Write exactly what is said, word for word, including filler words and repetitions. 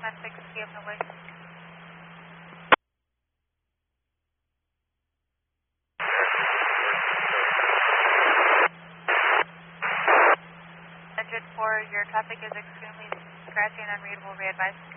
ten six P M away. Engine four, your traffic is extremely scratchy and unreadable. Re-advise.